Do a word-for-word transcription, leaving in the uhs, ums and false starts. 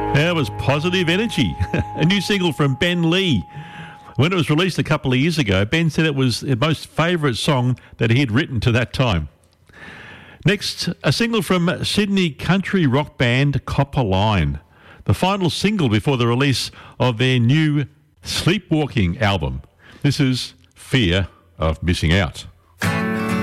That was Positive Energy, a new single from Ben Lee. When it was released a couple of years ago, Ben said it was his most favourite song that he had written to that time. Next, a single from Sydney country rock band Copper Line, the final single before the release of their new Sleepwalking album. This is Fear of Missing Out.